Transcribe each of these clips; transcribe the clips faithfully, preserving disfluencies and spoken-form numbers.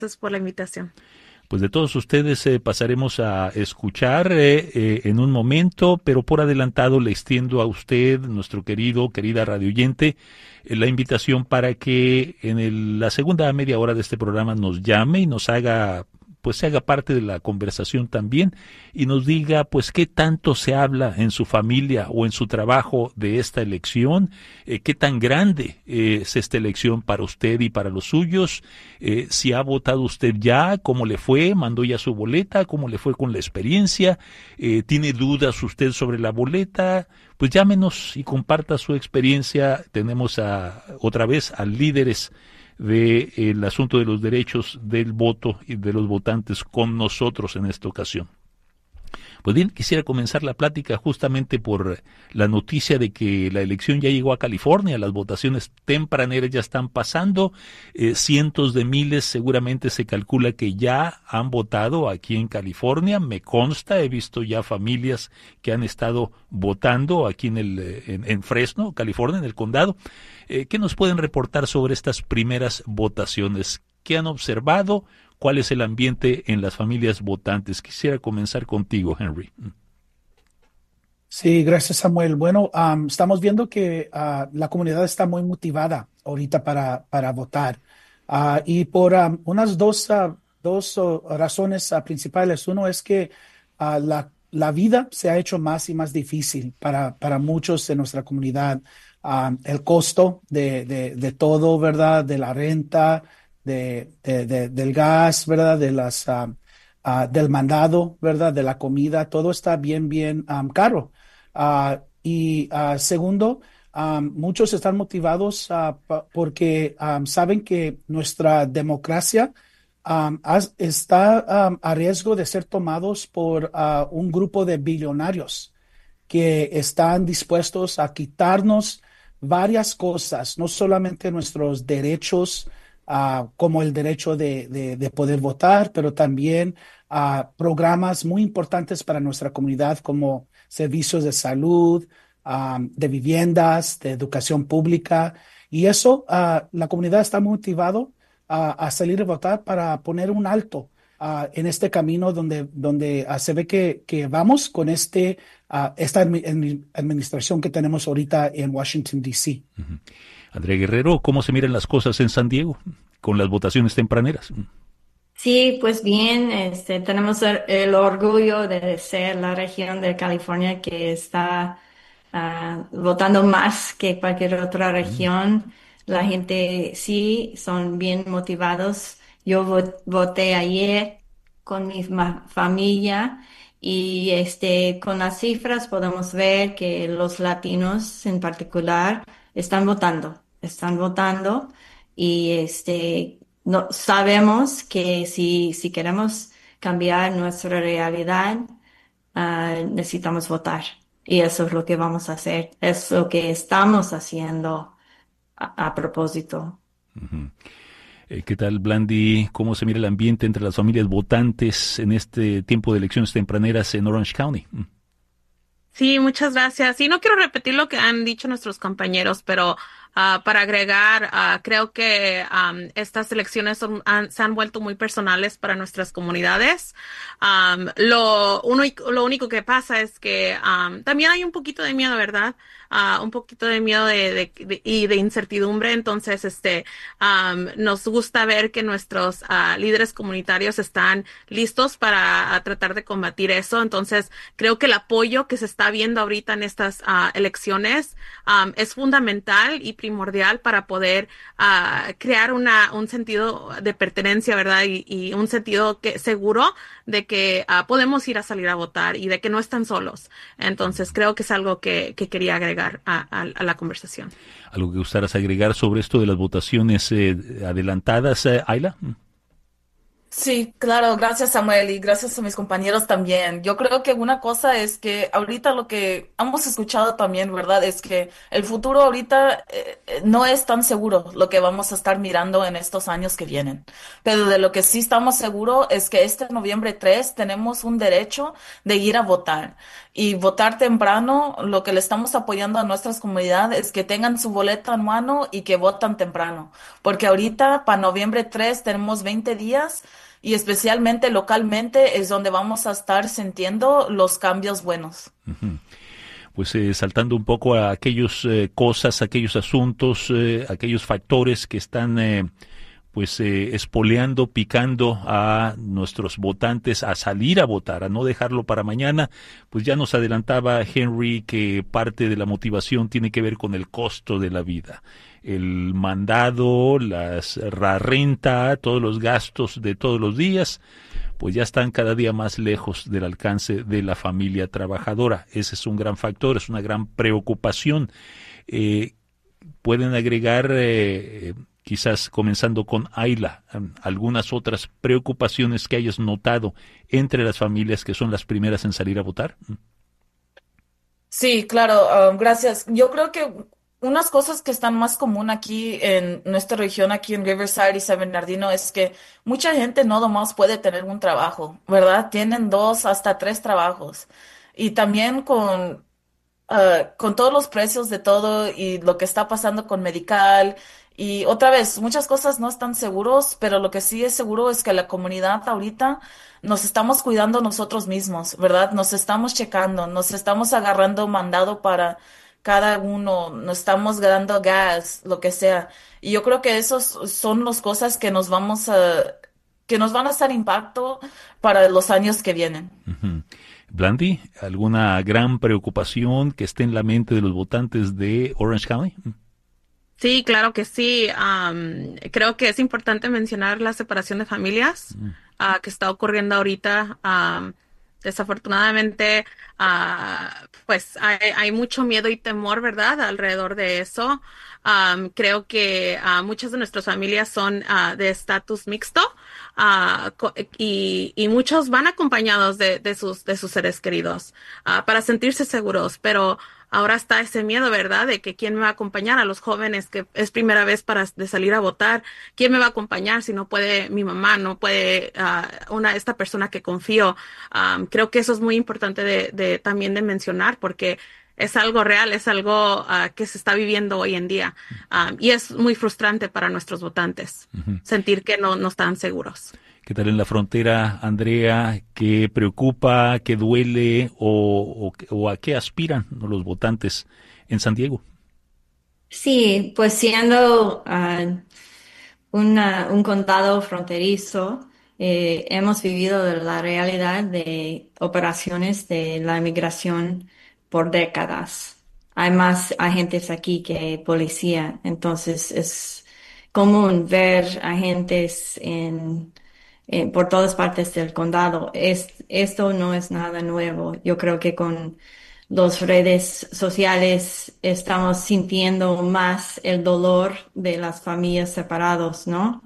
Gracias por la invitación. Pues de todos ustedes eh, pasaremos a escuchar eh, eh, en un momento, pero por adelantado le extiendo a usted, nuestro querido, querida radioyente, eh, la invitación para que en el, la segunda media hora de este programa nos llame y nos haga, pues se haga parte de la conversación también y nos diga, pues, qué tanto se habla en su familia o en su trabajo de esta elección, eh, qué tan grande eh, es esta elección para usted y para los suyos, eh, si ha votado usted ya, cómo le fue, mandó ya su boleta, cómo le fue con la experiencia, eh, tiene dudas usted sobre la boleta, pues llámenos y comparta su experiencia. Tenemos a, otra vez a líderes del asunto de los derechos del voto y de los votantes con nosotros en esta ocasión. Pues bien, quisiera comenzar la plática justamente por la noticia de que la elección ya llegó a California, las votaciones tempraneras ya están pasando, eh, cientos de miles seguramente se calcula que ya han votado aquí en California, me consta, he visto ya familias que han estado votando aquí en, el, en, en Fresno, California, en el condado. Eh, ¿Qué nos pueden reportar sobre estas primeras votaciones? ¿Qué han observado? ¿Cuál es el ambiente en las familias votantes? Quisiera comenzar contigo, Henry. Sí, gracias, Samuel. Bueno, um, estamos viendo que uh, la comunidad está muy motivada ahorita para, para votar. Uh, y por um, unas dos, uh, dos uh, razones uh, principales. Uno es que uh, la, la vida se ha hecho más y más difícil para, para muchos de nuestra comunidad. Um, el costo de, de, de todo, ¿verdad? De la renta, de, de, de, del gas, ¿verdad? De las, uh, uh, del mandado, ¿verdad? De la comida, todo está bien, bien um, caro. Uh, y uh, segundo, um, muchos están motivados uh, pa- porque um, saben que nuestra democracia um, has- está um, a riesgo de ser tomados por uh, un grupo de billonarios que están dispuestos a quitarnos varias cosas, no solamente nuestros derechos, uh, como el derecho de, de, de poder votar, pero también uh, programas muy importantes para nuestra comunidad como servicios de salud, um, de viviendas, de educación pública. Y eso, uh, la comunidad está motivado uh, a salir a votar para poner un alto uh, en este camino donde, donde uh, se ve que, que vamos con este, uh, esta admi- administración que tenemos ahorita en Washington, D C. Uh-huh. Andrea Guerrero, ¿cómo se miran las cosas en San Diego con las votaciones tempraneras? Sí, pues bien, este, tenemos el, el orgullo de ser la región de California que está ah, votando más que cualquier otra Mm. región. La gente sí son bien motivados. Yo vo- voté ayer con mi ma- familia y este, con las cifras podemos ver que los latinos en particular están votando, están votando y este no, sabemos que si, si queremos cambiar nuestra realidad, ah, necesitamos votar. Y eso es lo que vamos a hacer. Es lo que estamos haciendo a, a propósito. Uh-huh. Eh, ¿Qué tal, Blandy? ¿Cómo se mira el ambiente entre las familias votantes en este tiempo de elecciones tempraneras en Orange County? Mm. Sí, muchas gracias. Y no quiero repetir lo que han dicho nuestros compañeros, pero ah, para agregar, ah, creo que am, estas elecciones son- han- se han vuelto muy personales para nuestras comunidades. Am, lo, uno, lo único que pasa es que am, también hay un poquito de miedo, ¿verdad? Ah, un poquito de miedo de, de- de- y de incertidumbre. Entonces, este, am, nos gusta ver que nuestros ah, líderes comunitarios están listos para ah, tratar de combatir eso. Entonces, creo que el apoyo que se está viendo ahorita en estas ah, elecciones um, es fundamental y primordial para poder ah, crear una, un sentido de pertenencia, ¿verdad? Y, y un sentido que, seguro de que ah, podemos ir a salir a votar y de que no están solos. Entonces, creo que es algo que, que quería agregar a, a, a la conversación. ¿Algo que gustaras agregar sobre esto de las votaciones eh, adelantadas, eh, Ayla? Sí, claro, gracias Samuel y gracias a mis compañeros también. Yo creo que una cosa es que ahorita lo que hemos escuchado también, ¿verdad? Es que el futuro ahorita eh, eh, no es tan seguro lo que vamos a estar mirando en estos años que vienen. Pero de lo que sí estamos seguros es que este noviembre tres tenemos un derecho de ir a votar. Y votar temprano, lo que le estamos apoyando a nuestras comunidades es que tengan su boleta en mano y que votan temprano. Porque ahorita, para noviembre tres tenemos veinte días y especialmente localmente es donde vamos a estar sintiendo los cambios buenos. Ujú. Pues eh, saltando un poco a aquellos eh, cosas, aquellos asuntos, eh, aquellos factores que están eh, pues eh, espoleando, picando a nuestros votantes a salir a votar, a no dejarlo para mañana, pues ya nos adelantaba Henry que parte de la motivación tiene que ver con el costo de la vida. El mandado, las, la renta, todos los gastos de todos los días, pues ya están cada día más lejos del alcance de la familia trabajadora. Ese es un gran factor, es una gran preocupación. Eh, pueden agregar, eh, quizás comenzando con Ayla, um, algunas otras preocupaciones que hayas notado entre las familias que son las primeras en salir a votar. Sí, claro, ah, gracias. Yo creo que unas cosas que están más común aquí en nuestra región, aquí en Riverside y San Bernardino, es que mucha gente no nomás puede tener un trabajo, ¿verdad? Tienen dos hasta tres trabajos. Y también con ah, con todos los precios de todo y lo que está pasando con Medical. Y otra vez, muchas cosas no están seguros, pero lo que sí es seguro es que la comunidad ahorita nos estamos cuidando nosotros mismos, ¿verdad? Nos estamos checando, nos estamos agarrando mandado para cada uno, nos estamos dando gas, lo que sea. Y yo creo que esos son las cosas que nos vamos a, que nos van a estar impacto para los años que vienen. Uh-huh. Blandy, ¿alguna gran preocupación que esté en la mente de los votantes de Orange County? Sí, claro que sí. Am, creo que es importante mencionar la separación de familias Uh-huh. ah, que está ocurriendo ahorita. Am, desafortunadamente, ah, pues hay, hay mucho miedo y temor, ¿verdad?, alrededor de eso. Am, creo que ah, muchas de nuestras familias son ah, de estatus mixto ah, co- y, y muchos van acompañados de, de sus, de sus seres queridos ah, para sentirse seguros, pero ahora está ese miedo, ¿verdad? De que quién me va a acompañar a los jóvenes que es primera vez para de salir a votar. ¿Quién me va a acompañar si no puede mi mamá, no puede ah, una esta persona que confío? Am, creo que eso es muy importante de, de también de mencionar porque es algo real, es algo ah, que se está viviendo hoy en día. Am, y es muy frustrante para nuestros votantes Uh-huh. sentir que no, no están seguros. ¿Qué tal en la frontera, Andrea? ¿Qué preocupa, qué duele o, o, o a qué aspiran los votantes en San Diego? Sí, pues siendo ah, una- un condado fronterizo, eh, hemos vivido de la realidad de operaciones de la inmigración por décadas. Hay más agentes aquí que policía, entonces es común ver agentes en, en- por todas partes del condado. Es, esto no es nada nuevo. Yo creo que con las redes sociales estamos sintiendo más el dolor de las familias separados, ¿no?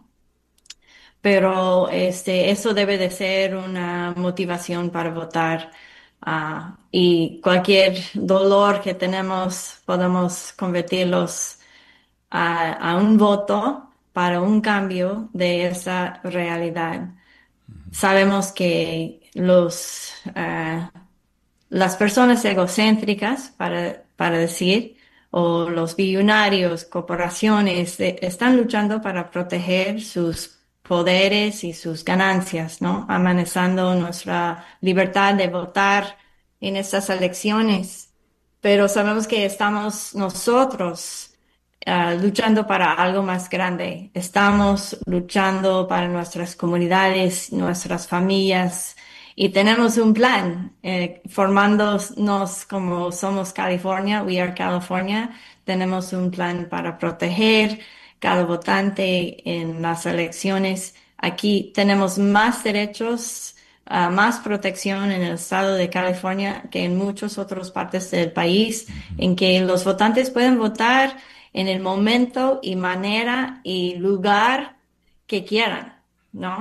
Pero este, eso debe de ser una motivación para votar. Ah, y cualquier dolor que tenemos, podemos convertirlos a, a un voto para un cambio de esa realidad. Sabemos que los, ah, las personas egocéntricas, para, para decir, o los billonarios, corporaciones, eh, están luchando para proteger sus poderes y sus ganancias, ¿no? Amenazando nuestra libertad de votar en estas elecciones. Pero sabemos que estamos nosotros ah, luchando para algo más grande. Estamos luchando para nuestras comunidades, nuestras familias y tenemos un plan, eh, formándonos como somos California, We Are California. Tenemos un plan para proteger cada votante en las elecciones. Aquí tenemos más derechos, ah, más protección en el estado de California que en muchas otras partes del país, en que los votantes pueden votar en el momento y manera y lugar que quieran, ¿no?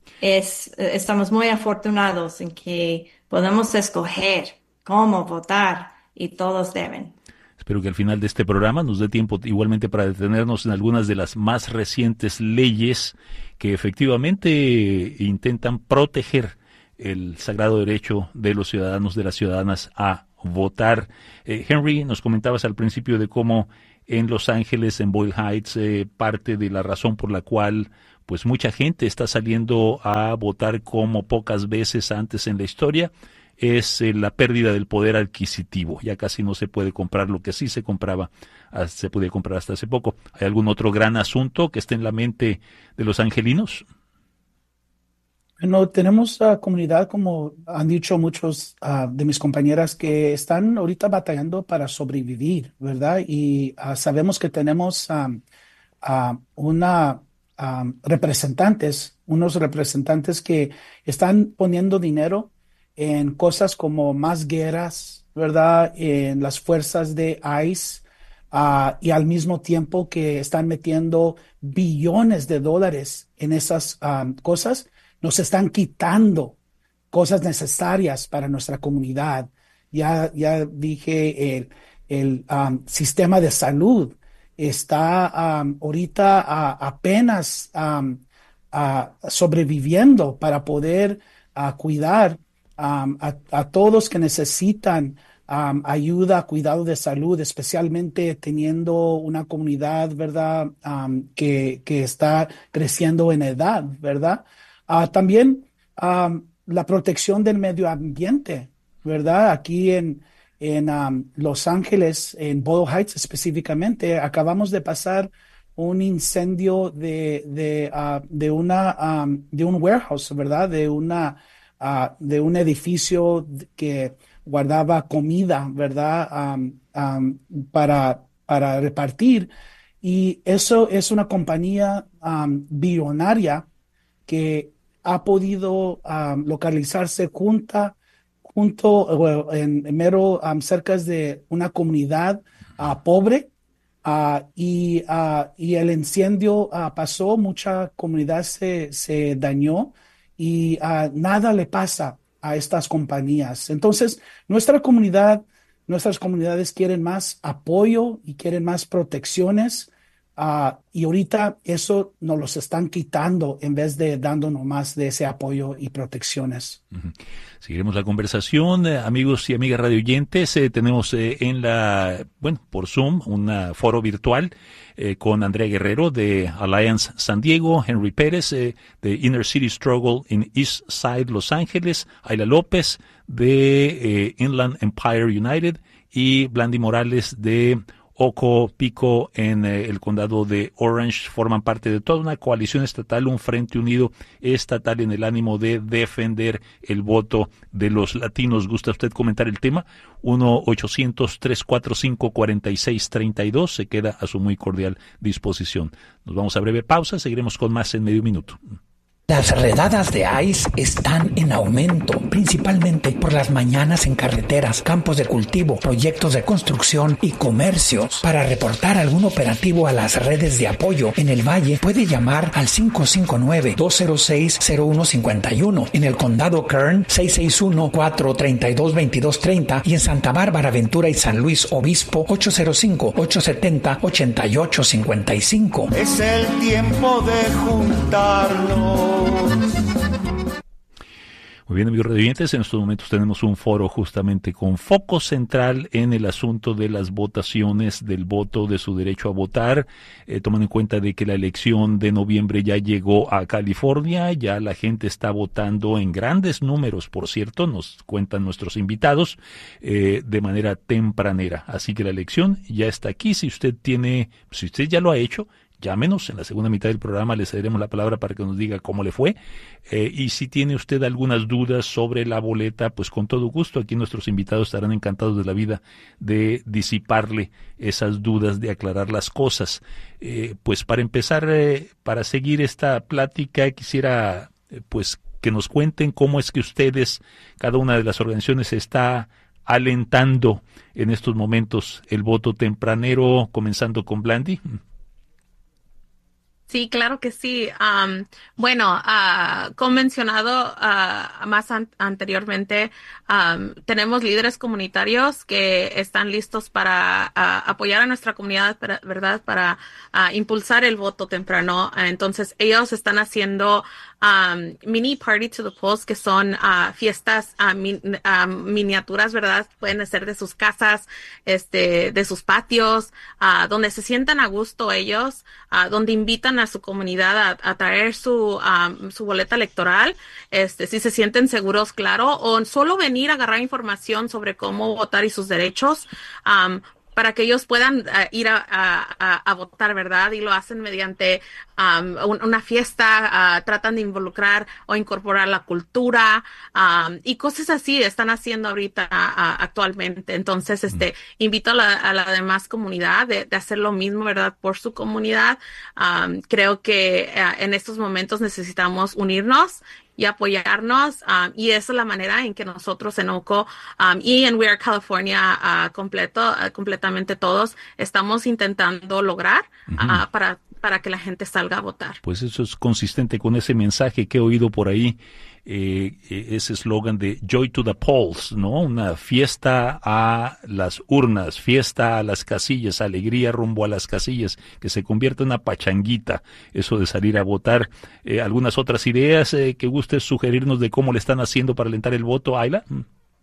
Es, estamos muy afortunados en que podemos escoger cómo votar y todos deben. Espero que al final de este programa nos dé tiempo igualmente para detenernos en algunas de las más recientes leyes que efectivamente intentan proteger el sagrado derecho de los ciudadanos, de las ciudadanas a votar. Eh, Henry, nos comentabas al principio de cómo en Los Ángeles, en Boyle Heights, eh, parte de la razón por la cual pues mucha gente está saliendo a votar como pocas veces antes en la historia es eh, la pérdida del poder adquisitivo. Ya casi no se puede comprar lo que sí se compraba, ah, se podía comprar hasta hace poco. ¿Hay algún otro gran asunto que esté en la mente de los angelinos? Bueno, tenemos a comunidad, como han dicho muchos ah, de mis compañeras, que están ahorita batallando para sobrevivir, ¿verdad? Y ah, sabemos que tenemos am, ah, una am, representantes, unos representantes que están poniendo dinero en cosas como más guerras, ¿verdad? En las fuerzas de ICE, ah, y al mismo tiempo que están metiendo billones de dólares en esas am, cosas, nos están quitando cosas necesarias para nuestra comunidad. Ya, ya dije, el, el um, sistema de salud está um, ahorita a- apenas um, a- sobreviviendo para poder uh, cuidar um, a, a todos que necesitan um, ayuda, cuidado de salud, especialmente teniendo una comunidad, ¿verdad? Um, que, que está creciendo en edad, ¿verdad? Ah, también am, la protección del medio ambiente, ¿verdad? Aquí en, en am, Los Ángeles, en Boyle Heights específicamente, acabamos de pasar un incendio de, de, ah, de, una, am, de un warehouse, ¿verdad? De, una, ah, de un edificio que guardaba comida, ¿verdad? Am, am, para, para repartir. Y eso es una compañía am, billonaria que ha podido um, localizarse junta, junto bueno, en, en mero um, cerca de una comunidad uh, pobre, uh, y, uh, y el incendio uh, pasó, mucha comunidad se, se dañó y uh, nada le pasa a estas compañías. Entonces, nuestra comunidad, nuestras comunidades quieren más apoyo y quieren más protecciones. Ah, y ahorita eso nos los están quitando en vez de dándonos más de ese apoyo y protecciones. Ujú. Seguiremos la conversación, eh, amigos y amigas radioyentes. Eh, tenemos eh, en la, bueno, por Zoom, un uh, foro virtual eh, con Andrea Guerrero de Alliance San Diego, Henry Pérez eh, de Inner City Struggle in East Side Los Ángeles, Ayla López de eh, Inland Empire United y Blandy Morales de Oco Pico en eh, el condado de Orange. Forman parte de toda una coalición estatal, un frente unido estatal en el ánimo de defender el voto de los latinos. ¿Gusta usted comentar el tema? uno ochocientos, tres cuatro cinco, cuatro seis tres dos se queda a su muy cordial disposición. Nos vamos a breve pausa, seguiremos con más en medio minuto. Las redadas de ICE están en aumento, principalmente por las mañanas en carreteras, campos de cultivo, proyectos de construcción y comercios. Para reportar algún operativo a las redes de apoyo en el Valle, puede llamar al cinco cinco nueve, dos cero seis, cero uno cinco uno, en el condado Kern seis seis uno, cuatro tres dos, dos dos tres cero y en Santa Bárbara, Ventura y San Luis Obispo ocho cero cinco, ocho siete cero, ocho ocho cinco cinco. Es el tiempo de juntarnos. Muy bien, amigos radioyentes, en estos momentos tenemos un foro justamente con foco central en el asunto de las votaciones, del voto, de su derecho a votar, eh, tomando en cuenta de que la elección de noviembre ya llegó a California, ya la gente está votando en grandes números, por cierto, nos cuentan nuestros invitados, eh, de manera tempranera. Así que la elección ya está aquí. Si usted tiene, si usted ya lo ha hecho, llámenos, en la segunda mitad del programa le cederemos la palabra para que nos diga cómo le fue, eh, y si tiene usted algunas dudas sobre la boleta, pues con todo gusto, aquí nuestros invitados estarán encantados de la vida de disiparle esas dudas, de aclarar las cosas. Eh, pues para empezar, eh, para seguir esta plática, quisiera eh, pues que nos cuenten cómo es que ustedes, cada una de las organizaciones, está alentando en estos momentos el voto tempranero, comenzando con Blandy. Sí, claro que sí. Am, bueno, ah, como mencionado ah, más an- anteriormente, am, tenemos líderes comunitarios que están listos para ah, apoyar a nuestra comunidad, para- ¿verdad? Para ah, impulsar el voto temprano. Entonces, ellos están haciendo am, mini party to the polls, que son ah, fiestas ah, min- ah, miniaturas, ¿verdad? Pueden ser de sus casas, este, de sus patios, ah, donde se sientan a gusto ellos, ah, donde invitan a su comunidad a, a traer su, am, su boleta electoral, este, si se sienten seguros, claro, o solo venir a agarrar información sobre cómo votar y sus derechos, am, para que ellos puedan ah, ir a, a- a- a votar, ¿verdad? Y lo hacen mediante am, un- una fiesta, ah, tratan de involucrar o incorporar la cultura, am, y cosas así están haciendo ahorita ah, actualmente. Entonces, Mm. este, invito a la, a la demás comunidad de, de hacer lo mismo, ¿verdad? Por su comunidad. Um, creo que uh, en estos momentos necesitamos unirnos y apoyarnos, um, y esa es la manera en que nosotros en OCO um, y en We Are California uh, completo, uh, completamente todos estamos intentando lograr Ujú. uh, para, para que la gente salga a votar. Pues eso es consistente con ese mensaje que he oído por ahí, eh, eh, ese eslogan de Joy to the Polls, ¿no? Una fiesta a las urnas, fiesta a las casillas, alegría rumbo a las casillas, que se convierta en una pachanguita, eso de salir a votar. Eh, ¿algunas otras ideas eh, que gustes sugerirnos de cómo le están haciendo para alentar el voto, Ayla? Mm.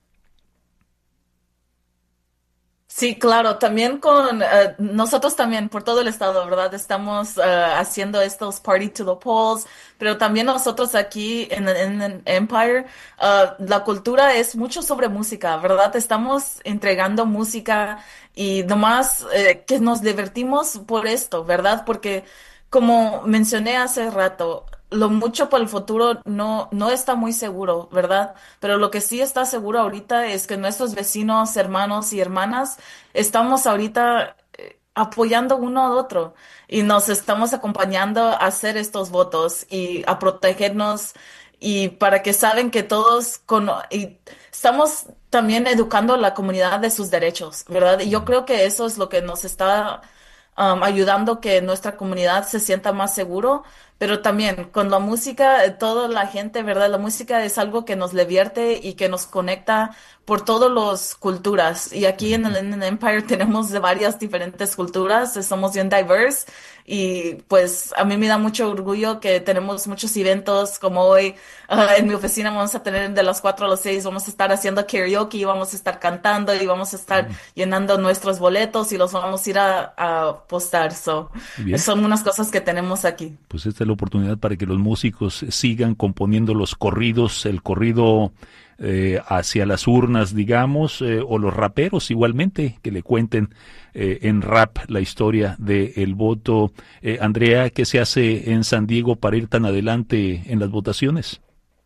Sí, claro, también con eh, nosotros también por todo el estado, ¿verdad? Estamos eh, haciendo estos party to the polls, pero también nosotros aquí en, en, en Empire, eh, la cultura es mucho sobre música, ¿verdad? Estamos entregando música y nomás eh, que nos divertimos por esto, ¿verdad? Porque como mencioné hace rato, lo mucho para el futuro no, no está muy seguro, ¿verdad? Pero lo que sí está seguro ahorita es que nuestros vecinos, hermanos y hermanas estamos ahorita eh, apoyando uno al otro y nos estamos acompañando a hacer estos votos y a protegernos y para que saben que todos con, y estamos también educando a la comunidad de sus derechos, ¿verdad? Y yo creo que eso es lo que nos está um, ayudando que nuestra comunidad se sienta más seguro, pero también con la música, eh, toda la gente, ¿verdad? La música es algo que nos divierte y que nos conecta por todas las culturas. Y aquí en el, en el Empire tenemos de varias diferentes culturas, eh, somos bien diverse y pues a mí me da mucho orgullo que tenemos muchos eventos como hoy. Ah, en mi oficina vamos a tener de las cuatro a las seis, vamos a estar haciendo karaoke y vamos a estar cantando y vamos a estar Mm. llenando nuestros boletos y los vamos a ir a, a postar. So, Muy bien. son unas cosas que tenemos aquí. Pues esta es la oportunidad para que los músicos sigan componiendo los corridos, el corrido eh, hacia las urnas, digamos, eh, o los raperos igualmente, que le cuenten eh, en rap la historia del voto. Eh, Andrea, ¿qué se hace en San Diego para ir tan adelante en las votaciones?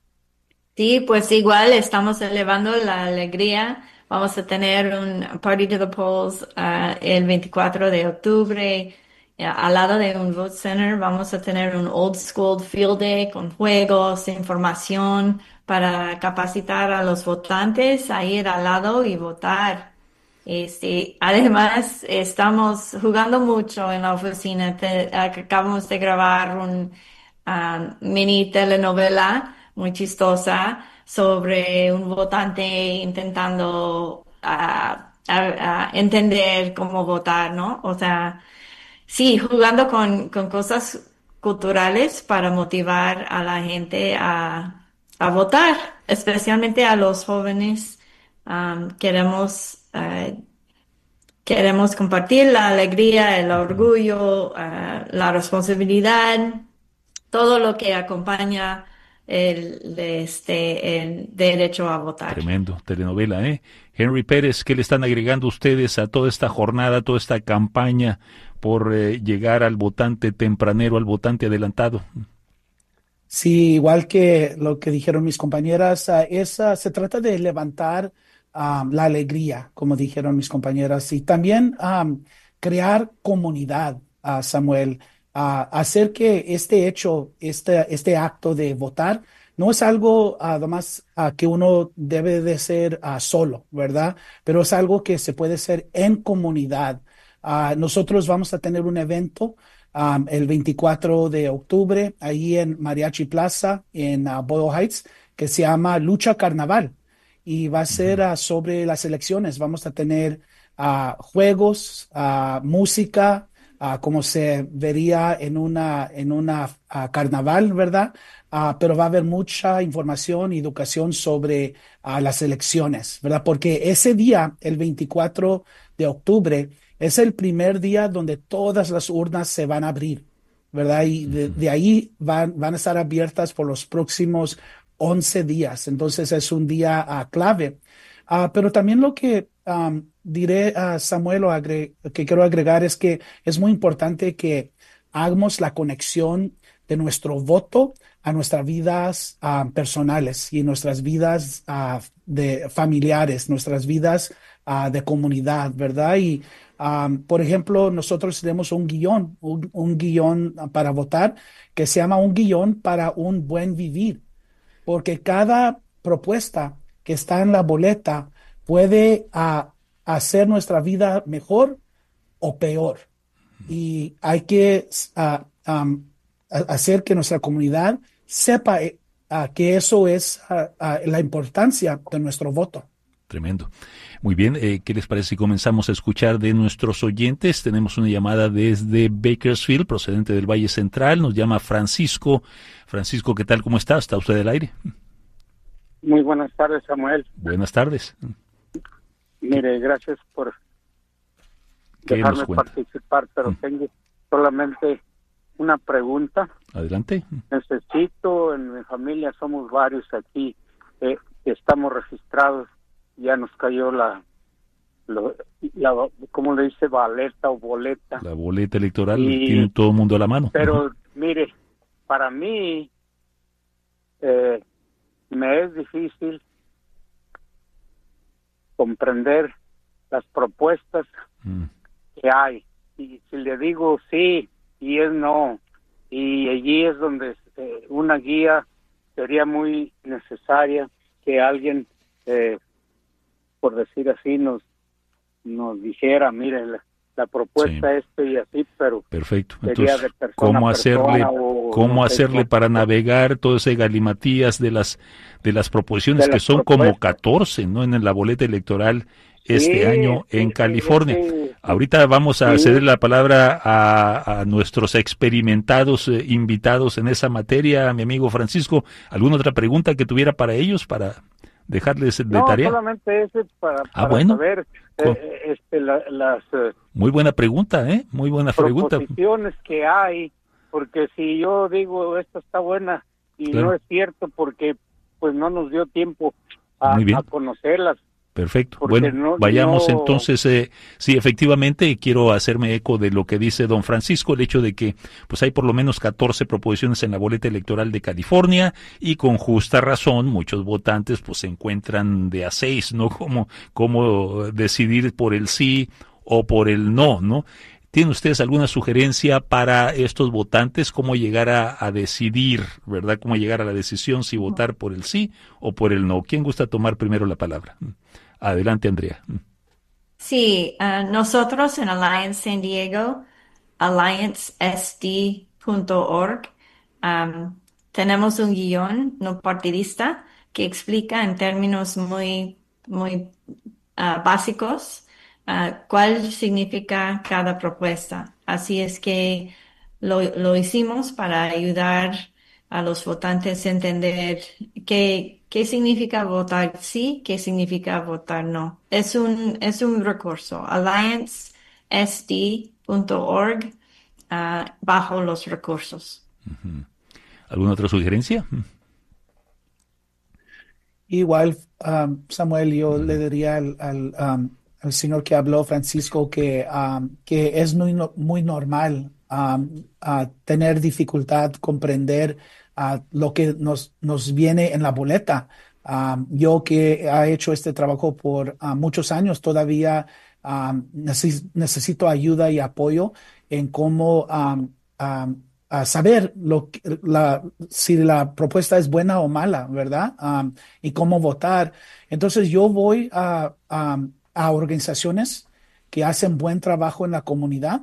Sí, pues igual estamos elevando la alegría. Vamos a tener un Party to the Polls ah, el veinticuatro de octubre. Eh, al lado de un Vote Center vamos a tener un Old School Field Day con juegos, información para capacitar a los votantes a ir al lado y votar. Este, además, estamos jugando mucho en la oficina. Te- acabamos de grabar un ah, mini telenovela muy chistosa sobre un votante intentando ah, ah, ah, entender cómo votar, ¿no? O sea, sí, jugando con, con cosas culturales para motivar a la gente a, a votar, especialmente a los jóvenes. Um, queremos, eh, queremos compartir la alegría, el Ujú. orgullo, eh, la responsabilidad, todo lo que acompaña el, de este, el derecho a votar. Tremendo, telenovela, ¿eh? Henry Pérez, ¿qué le están agregando ustedes a toda esta jornada, toda esta campaña por eh, llegar al votante tempranero, al votante adelantado? Sí, igual que lo que dijeron mis compañeras, ah, es, ah, se trata de levantar ah, la alegría, como dijeron mis compañeras, y también am, crear comunidad, ah, Samuel, ah, hacer que este hecho, este, este acto de votar, no es algo ah, además ah, que uno debe de ser ah, solo, ¿verdad? Pero es algo que se puede hacer en comunidad. Ah, nosotros vamos a tener un evento um, el veinticuatro de octubre, ahí en Mariachi Plaza, en uh, Boyle Heights, que se llama Lucha Carnaval. Y va a ser uh, sobre las elecciones. Vamos a tener uh, juegos, uh, música, uh, como se vería en una, en una uh, carnaval, ¿verdad? Uh, pero va a haber mucha información y educación sobre uh, las elecciones, ¿verdad? Porque ese día, el veinticuatro de octubre, es el primer día donde todas las urnas se van a abrir, ¿verdad? Y de, de ahí van, van a estar abiertas por los próximos once días. Entonces es un día uh, clave. Uh, pero también lo que um, diré a Samuel o agre que quiero agregar es que es muy importante que hagamos la conexión de nuestro voto a nuestras vidas uh, personales y nuestras vidas uh, de familiares, nuestras vidas uh, de comunidad, ¿verdad? Y, um, por ejemplo, nosotros tenemos un guión, un, un guión para votar que se llama un guión para un buen vivir, porque cada propuesta que está en la boleta puede uh, hacer nuestra vida mejor o peor. Y hay que uh, um, hacer que nuestra comunidad sepa uh, que eso es uh, uh, la importancia de nuestro voto. Tremendo. Muy bien, eh, ¿qué les parece si comenzamos a escuchar de nuestros oyentes? Tenemos una llamada desde Bakersfield, procedente del Valle Central. Nos llama Francisco. Francisco, ¿qué tal? ¿Cómo está? ¿Está usted al aire? Muy buenas tardes, Samuel. Buenas tardes. Mire, gracias por dejarme participar, pero mm. tengo solamente una pregunta. Adelante. Necesito, en mi familia somos varios aquí, eh, estamos registrados, ya nos cayó la, lo, la, ¿cómo le dice? Baleta o boleta. La boleta electoral, y, tiene todo el mundo a la mano. Pero, uh-huh. mire, para mí eh, me es difícil comprender las propuestas mm. que hay. Y si le digo sí y es no, y allí es donde eh, una guía sería muy necesaria, que alguien, eh, por decir así, nos nos dijera, mire, la, la propuesta sí. este y así, pero perfecto. Entonces, de persona ¿cómo hacerle, o, cómo no hacerle sé, para navegar todo ese galimatías de las de las proposiciones de que las son propuestas. Como catorce, ¿no? En la boleta electoral este sí, año en sí, California. Sí, ahorita vamos a ceder la palabra a, a nuestros experimentados eh, invitados en esa materia, mi amigo Francisco. ¿Alguna otra pregunta que tuviera para ellos, para dejarles de no, tarea? No, solamente ese para, ah, para bueno. saber eh, este, la, las... Eh, Muy buena pregunta, ¿eh? Muy buena pregunta. Proposiciones que hay, porque si yo digo esta está buena y claro. no es cierto porque pues no nos dio tiempo a, a conocerlas. Perfecto. Bueno, no, vayamos no... entonces, eh, sí, efectivamente, quiero hacerme eco de lo que dice don Francisco, el hecho de que pues hay por lo menos catorce proposiciones en la boleta electoral de California y con justa razón muchos votantes pues se encuentran de a seis, ¿no? Como, como decidir por el sí o por el no, ¿no? ¿Tienen ustedes alguna sugerencia para estos votantes cómo llegar a, a decidir, verdad? ¿Cómo llegar a la decisión si votar por el sí o por el no? ¿Quién gusta tomar primero la palabra? Adelante, Andrea. Sí, uh, nosotros en Alliance San Diego, alliance s d punto org, um, tenemos un guión no partidista que explica en términos muy, muy uh, básicos uh, cuál significa cada propuesta. Así es que lo, lo hicimos para ayudar a los votantes a entender qué, qué significa votar sí, qué significa votar no. Es un, es un recurso, alliance s d punto org, uh, bajo los recursos. Uh-huh. ¿Alguna otra sugerencia? Igual, um, Samuel, yo uh-huh. le diría al, al, um, al señor que habló, Francisco, que, um, que es muy, muy normal Um, a tener dificultad comprender uh, lo que nos, nos viene en la boleta. Um, yo que he hecho este trabajo por uh, muchos años, todavía um, neces necesito ayuda y apoyo en cómo um, um, a saber lo que, la, si la propuesta es buena o mala, ¿verdad? Um, y cómo votar. Entonces yo voy a, a, a organizaciones que hacen buen trabajo en la comunidad,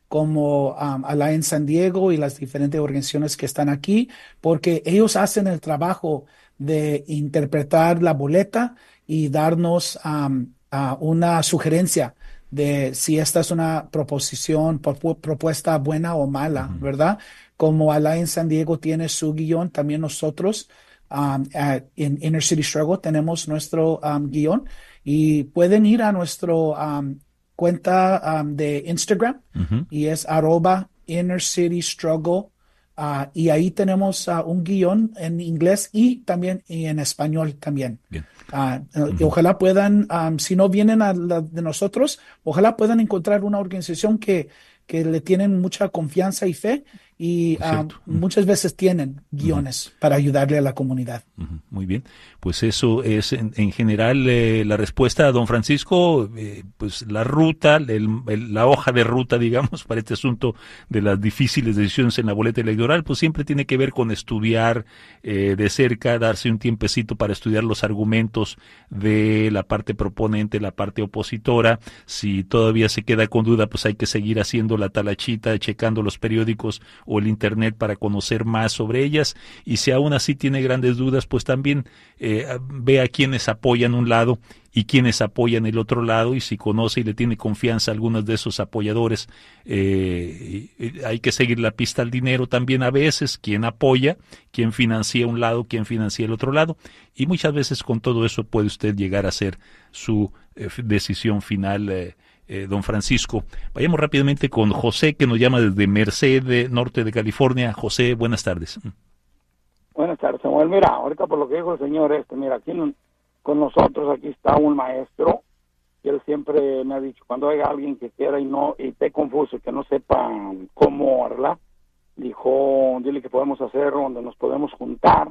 como um, Alliance San Diego y las diferentes organizaciones que están aquí, porque ellos hacen el trabajo de interpretar la boleta y darnos um, uh, una sugerencia de si esta es una proposición, propu- propuesta buena o mala, Ujú. ¿verdad? Como Alliance San Diego tiene su guión, también nosotros um, uh, en Inner City Struggle tenemos nuestro um, guión y pueden ir a nuestro um, cuenta um, de Instagram Ujú. y es arroba Inner City Struggle. Uh, y ahí tenemos uh, un guión en inglés y también y en español también. Bien. Uh, uh, y Ujú. ojalá puedan, um, si no vienen a la de nosotros, ojalá puedan encontrar una organización que, que le tienen mucha confianza y fe y Es um, cierto. muchas veces tienen Ujú. guiones para ayudarle a la comunidad. Ujú. Muy bien, pues eso es en, en general eh, la respuesta a don Francisco, eh, pues la ruta, el, el- la hoja de ruta, digamos, para este asunto de las difíciles decisiones en la boleta electoral, pues siempre tiene que ver con estudiar eh, de cerca, darse un tiempecito para estudiar los argumentos de la parte proponente, la parte opositora. Si todavía se queda con duda, pues hay que seguir haciendo la talachita, checando los periódicos o el internet para conocer más sobre ellas, y si aún así tiene grandes dudas, pues también eh, ve a quienes apoyan un lado y quienes apoyan el otro lado, y si conoce y le tiene confianza a algunos de esos apoyadores, eh, y- y hay que seguir la pista al dinero también a veces, quién apoya, quién financia un lado, quién financia el otro lado, y muchas veces con todo eso puede usted llegar a hacer su eh, decisión final, eh, eh, don Francisco. Vayamos rápidamente con José, que nos llama desde Merced, eh, norte de California. José, buenas tardes. Buenas tardes, Samuel. Mira, ahorita por lo que dijo el señor este, mira, aquí en- con nosotros aquí está un maestro y él siempre me ha dicho, cuando haya alguien que quiera y no y esté confuso, que no sepa cómo arreglar, dijo, dile que podemos hacer donde nos podemos juntar,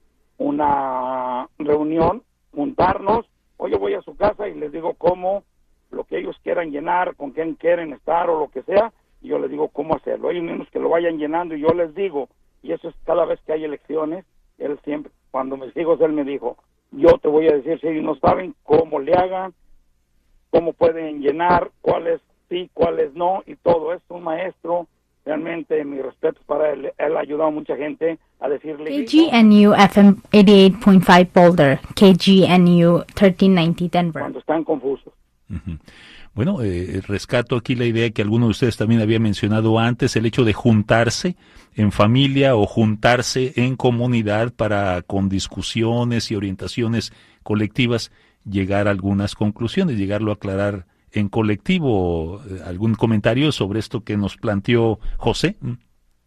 una reunión, juntarnos, o yo voy a su casa y les digo cómo, lo que ellos quieran llenar, con quién quieren estar o lo que sea, y yo les digo cómo hacerlo. Hay unos que lo vayan llenando y yo les digo, y eso es cada vez que hay elecciones, él siempre, cuando mis hijos, él me dijo, yo te voy a decir si ellos no saben cómo le hagan, cómo pueden llenar, cuáles sí, cuáles no, y todo. Es un maestro, realmente mi respeto para él, él ha ayudado a mucha gente a decirle... K G N U F M eighty-eight point five Boulder, K G N U thirteen ninety Denver. Cuando están confusos. Ujú. Bueno, eh, rescato aquí la idea que alguno de ustedes también había mencionado antes, el hecho de juntarse en familia o juntarse en comunidad para, con discusiones y orientaciones colectivas, llegar a algunas conclusiones, llegarlo a aclarar en colectivo. Eh, ¿Algún comentario sobre esto que nos planteó José? ¿Mm?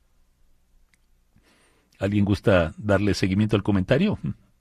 ¿Alguien gusta darle seguimiento al comentario?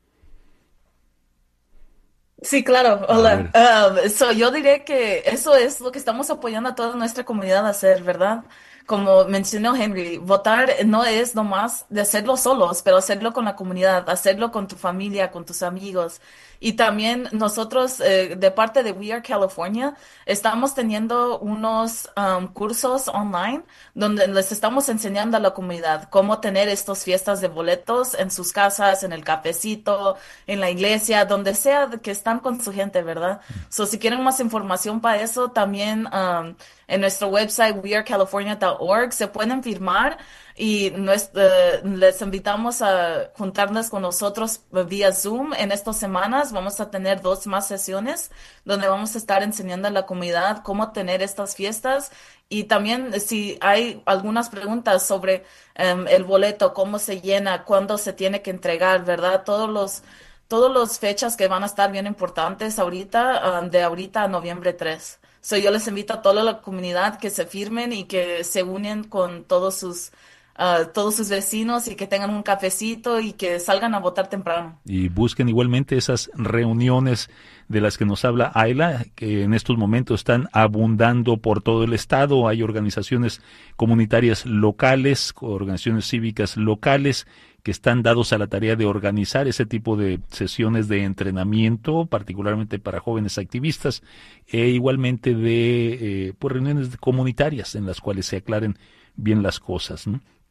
Sí, claro. A Hola. Um, so, yo diré que eso es lo que estamos apoyando a toda nuestra comunidad a hacer, ¿verdad? Como mencionó Henry, votar no es nomás de hacerlo solos, pero hacerlo con la comunidad, hacerlo con tu familia, con tus amigos. Y también nosotros, eh, de parte de We Are California, estamos teniendo unos um, cursos online donde les estamos enseñando a la comunidad cómo tener estas fiestas de boletos en sus casas, en el cafecito, en la iglesia, donde sea que están con su gente, ¿verdad? So, si quieren más información para eso, también um, en nuestro website we are california dot org se pueden firmar y nues- eh, les invitamos a juntarnos con nosotros vía Zoom en estas semanas. Vamos a tener dos más sesiones donde vamos a estar enseñando a la comunidad cómo tener estas fiestas. Y también eh, si hay algunas preguntas sobre em, el boleto, cómo se llena, cuándo se tiene que entregar, ¿verdad? Todos los, todos los fechas que van a estar bien importantes ahorita, um, de ahorita a noviembre tres. So, yo les invito a toda la comunidad que se firmen y que se unen con todos sus, uh, todos sus vecinos y que tengan un cafecito y que salgan a votar temprano. Y busquen igualmente esas reuniones de las que nos habla Ayla, que en estos momentos están abundando por todo el estado. Hay organizaciones comunitarias locales, organizaciones cívicas locales, que están dados a la tarea de organizar ese tipo de sesiones de entrenamiento, particularmente para jóvenes activistas, e igualmente de eh, pues reuniones comunitarias en las cuales se aclaren bien las cosas, ¿no?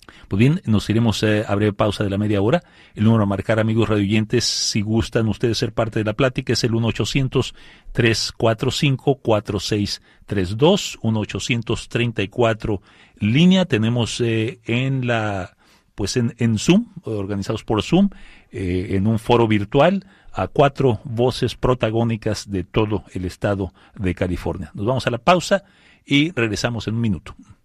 Pues bien, nos iremos eh, a breve pausa de la media hora. El número a marcar, amigos radioyentes, si gustan ustedes ser parte de la plática, es el uno ochocientos, tres cuatro cinco, cuatro seis tres dos, uno ochocientos treinta y cuatro línea. Tenemos eh, en la pues en, en Zoom, organizados por Zoom, eh, en un foro virtual, a cuatro voces protagónicas de todo el estado de California. Nos vamos a la pausa y regresamos en un minuto.